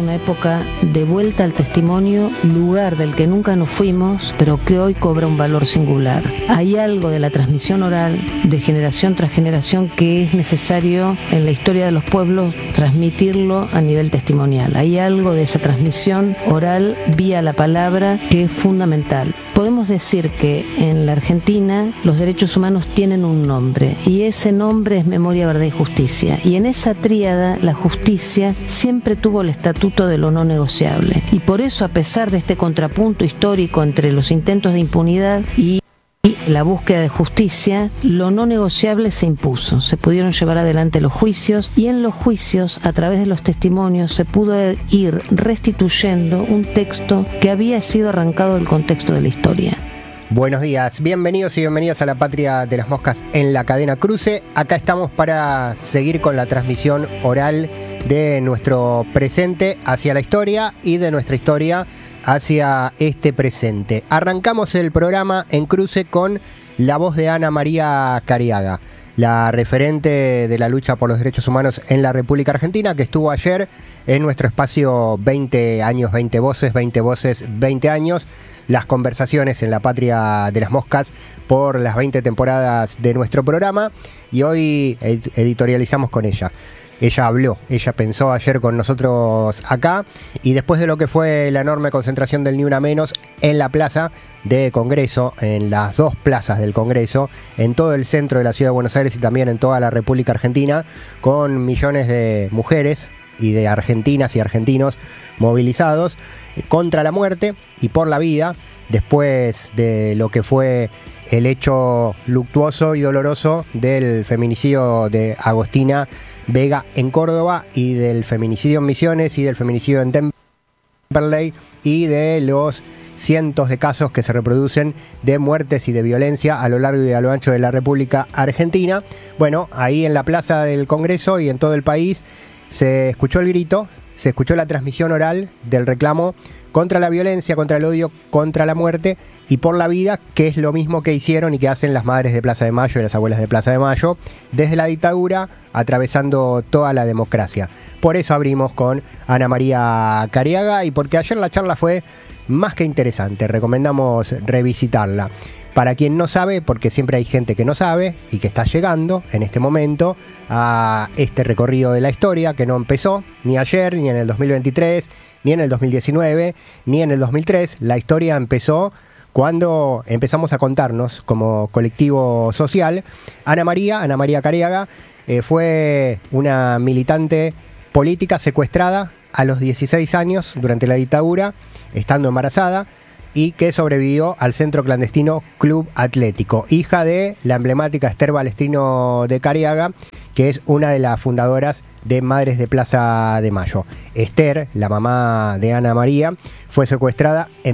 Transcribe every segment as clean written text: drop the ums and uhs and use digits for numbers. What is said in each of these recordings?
una época de vuelta al testimonio, lugar del que nunca nos fuimos, pero que hoy cobra un valor singular. Hay algo de la transmisión oral, de generación tras generación, que es necesario en la historia de los pueblos transmitirlo a nivel testimonial. Hay algo de esa transmisión oral vía la palabra que es fundamental. Podemos decir que en la Argentina los derechos humanos tienen un nombre, y ese nombre es memoria, verdad y justicia. Y en esa tríada, la justicia siempre tuvo el estatuto de lo no negociable. Y por eso, a pesar de este contrapunto histórico entre los intentos de impunidad y la búsqueda de justicia, lo no negociable se impuso. Se pudieron llevar adelante los juicios, y en los juicios, a través de los testimonios, se pudo ir restituyendo un texto que había sido arrancado del contexto de la historia. Buenos días, bienvenidos y bienvenidas a la Patria de las Moscas en la cadena Cruce. Acá estamos para seguir con la transmisión oral de nuestro presente hacia la historia y de nuestra historia hacia este presente. Arrancamos el programa en Cruce con la voz de Ana María Cariaga, la referente de la lucha por los derechos humanos en la República Argentina, que estuvo ayer en nuestro espacio 20 años, 20 voces, 20 años. Las conversaciones en la Patria de las Moscas por las 20 temporadas de nuestro programa, y hoy editorializamos con ella. Ella habló, ella pensó ayer con nosotros acá, y después de lo que fue la enorme concentración del Ni Una Menos en la plaza de Congreso, en las dos plazas del Congreso, en todo el centro de la ciudad de Buenos Aires y también en toda la República Argentina, con millones de mujeres y de argentinas y argentinos movilizados contra la muerte y por la vida, después de lo que fue el hecho luctuoso y doloroso del feminicidio de Agostina Vega en Córdoba, y del feminicidio en Misiones, y del feminicidio en Temperley, y de los cientos de casos que se reproducen de muertes y de violencia a lo largo y a lo ancho de la República Argentina. Bueno, ahí en la plaza del Congreso y en todo el país se escuchó el grito, se escuchó la transmisión oral del reclamo contra la violencia, contra el odio, contra la muerte y por la vida, que es lo mismo que hicieron y que hacen las madres de Plaza de Mayo y las abuelas de Plaza de Mayo desde la dictadura, atravesando toda la democracia. Por eso abrimos con Ana María Cariaga, y porque ayer la charla fue más que interesante. Recomendamos revisitarla. Para quien no sabe, porque siempre hay gente que no sabe y que está llegando en este momento a este recorrido de la historia, que no empezó ni ayer, ni en el 2023, ni en el 2019, ni en el 2003. La historia empezó cuando empezamos a contarnos como colectivo social. Ana María Cariaga fue una militante política secuestrada a los 16 años durante la dictadura, estando embarazada, y que sobrevivió al centro clandestino Club Atlético, hija de la emblemática Esther Balestrino de Cariaga, que es una de las fundadoras de Madres de Plaza de Mayo. Esther, la mamá de Ana María, fue secuestrada en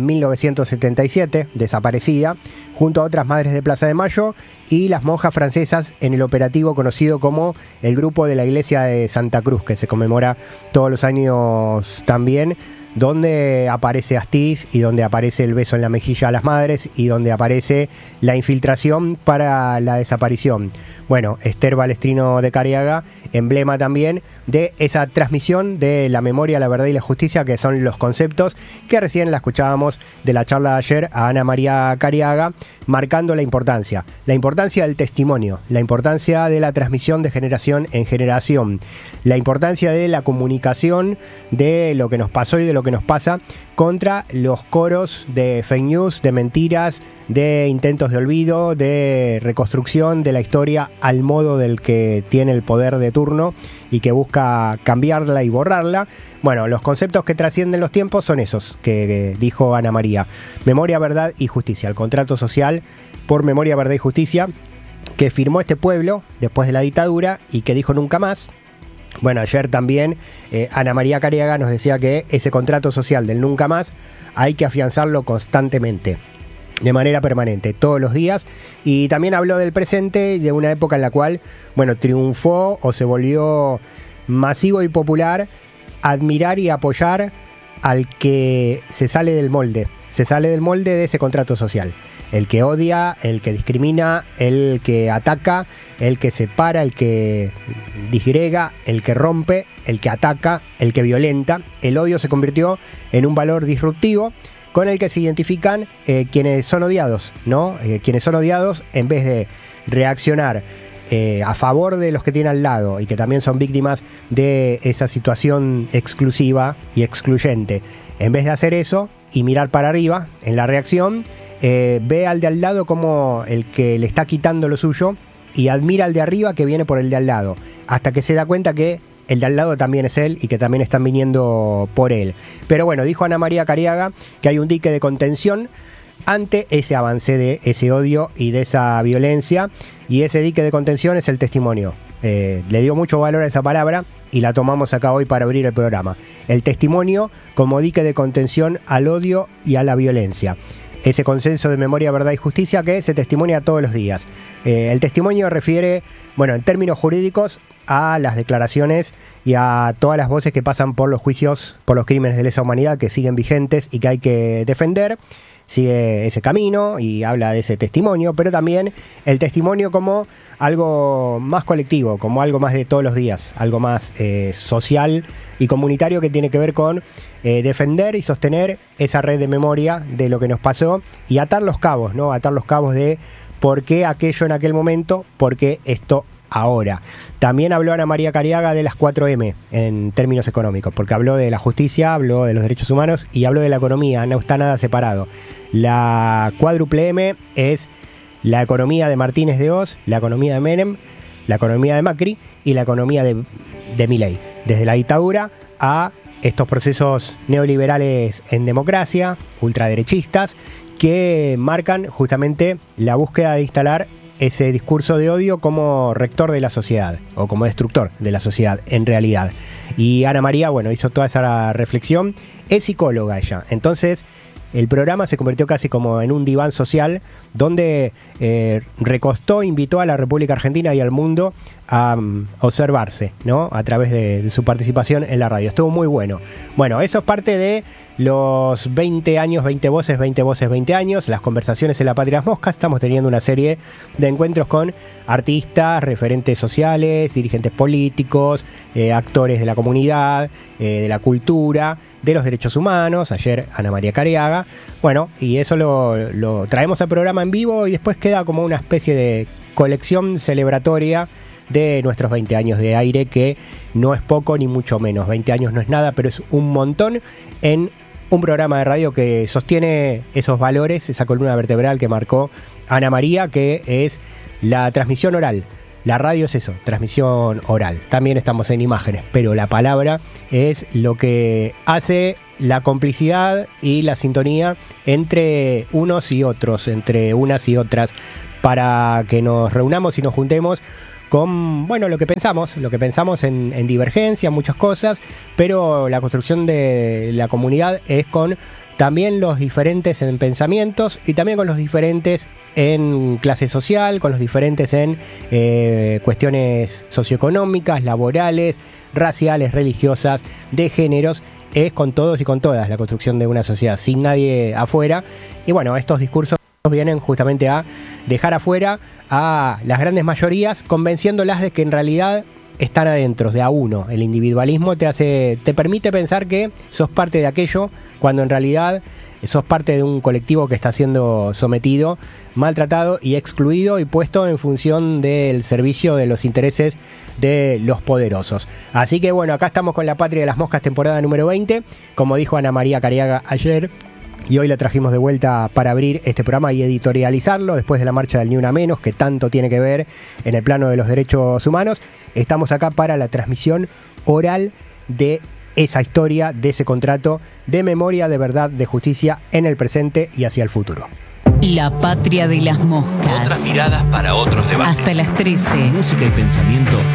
1977, desaparecida, junto a otras Madres de Plaza de Mayo y las monjas francesas, en el operativo conocido como el Grupo de la Iglesia de Santa Cruz, que se conmemora todos los años también, donde aparece Astiz y donde aparece el beso en la mejilla a las madres y donde aparece la infiltración para la desaparición. Bueno, Esther Balestrino de Cariaga, emblema también de esa transmisión de la memoria, la verdad y la justicia, que son los conceptos que recién la escuchábamos de la charla de ayer a Ana María Cariaga, marcando la importancia del testimonio, la importancia de la transmisión de generación en generación, la importancia de la comunicación de lo que nos pasó y de lo que nos pasa contra los coros de fake news, de mentiras, de intentos de olvido, de reconstrucción de la historia al modo del que tiene el poder de turno y que busca cambiarla y borrarla. Bueno, los conceptos que trascienden los tiempos son esos que dijo Ana María: memoria, verdad y justicia, el contrato social por memoria, verdad y justicia que firmó este pueblo después de la dictadura y que dijo nunca más. Bueno, ayer también Ana María Cariaga nos decía que ese contrato social del nunca más hay que afianzarlo constantemente, de manera permanente, todos los días. Y también habló del presente, de una época en la cual, bueno, triunfó o se volvió masivo y popular admirar y apoyar al que se sale del molde de ese contrato social. el que odia, el que discrimina, el que ataca, el que separa, el que disgrega, el que rompe, el que ataca, el que violenta. El odio se convirtió en un valor disruptivo con el que se identifican quienes son odiados, ¿no? Quienes son odiados, en vez de reaccionar a favor de los que tienen al lado y que también son víctimas de esa situación exclusiva y excluyente, en vez de hacer eso y mirar para arriba en la reacción, ve al de al lado como el que le está quitando lo suyo y admira al de arriba que viene por el de al lado, hasta que se da cuenta que el de al lado también es él y que también están viniendo por él. Pero bueno, dijo Ana María Cariaga que hay un dique de contención ante ese avance de ese odio y de esa violencia, y ese dique de contención es el testimonio. Le dio mucho valor a esa palabra y la tomamos acá hoy para abrir el programa. El testimonio como dique de contención al odio y a la violencia. Ese consenso de memoria, verdad y justicia que se testimonia todos los días. El testimonio refiere, bueno, en términos jurídicos, a las declaraciones y a todas las voces que pasan por los juicios, por los crímenes de lesa humanidad que siguen vigentes y que hay que defender. Sigue ese camino y habla de ese testimonio, pero también el testimonio como algo más colectivo, como algo más de todos los días, algo más social y comunitario que tiene que ver con defender y sostener esa red de memoria de lo que nos pasó y atar los cabos, ¿no? Atar los cabos de por qué aquello en aquel momento, por qué esto ahora. También habló Ana María Cariaga de las 4M en términos económicos, porque habló de la justicia, habló de los derechos humanos y habló de la economía, no está nada separado. La cuádruple M es la economía de Martínez de Oz, la economía de Menem, la economía de Macri y la economía de Milei. Desde la dictadura a estos procesos neoliberales en democracia, ultraderechistas, que marcan justamente la búsqueda de instalar ese discurso de odio como rector de la sociedad o como destructor de la sociedad en realidad. Y Ana María, bueno, hizo toda esa reflexión. Es psicóloga ella, entonces el programa se convirtió casi como en un diván social donde recostó, invitó a la República Argentina y al mundo a observarse, ¿no? A través de su participación en la radio. Estuvo muy bueno. Bueno, eso es parte de los 20 años, 20 voces, 20 años, las conversaciones en la Patria de las Moscas. Estamos teniendo una serie de encuentros con artistas, referentes sociales, dirigentes políticos, actores de la comunidad, de la cultura, de los derechos humanos. Ayer Ana María Cariaga. Bueno, y eso lo traemos al programa en vivo y después queda como una especie de colección celebratoria de nuestros 20 años de aire, que no es poco ni mucho menos. 20 años no es nada, pero es un montón en un programa de radio que sostiene esos valores, esa columna vertebral que marcó Ana María, que es la transmisión oral. La radio es eso, transmisión oral. También estamos en imágenes, pero la palabra es lo que hace la complicidad y la sintonía entre unos y otros, entre unas y otras, para que nos reunamos y nos juntemos con, bueno, lo que pensamos en divergencia, muchas cosas, pero la construcción de la comunidad es con también los diferentes en pensamientos y también con los diferentes en clase social, con los diferentes en cuestiones socioeconómicas, laborales, raciales, religiosas, de géneros. Es con todos y con todas la construcción de una sociedad, sin nadie afuera. Y bueno, estos discursos vienen justamente a dejar afuera a las grandes mayorías, convenciéndolas de que en realidad están adentro, de a uno. El individualismo te permite pensar que sos parte de aquello, cuando en realidad sos parte de un colectivo que está siendo sometido, maltratado y excluido y puesto en función del servicio de los intereses de los poderosos. Así que bueno, acá estamos con La Patria de las Moscas, temporada número 20, como dijo Ana María Cariaga ayer. Y hoy la trajimos de vuelta para abrir este programa y editorializarlo después de la marcha del Ni Una Menos, que tanto tiene que ver en el plano de los derechos humanos. Estamos acá para la transmisión oral de esa historia, de ese contrato de memoria, de verdad, de justicia en el presente y hacia el futuro. La Patria de las Moscas. Otras miradas para otros debates. Hasta las 13. Música y pensamiento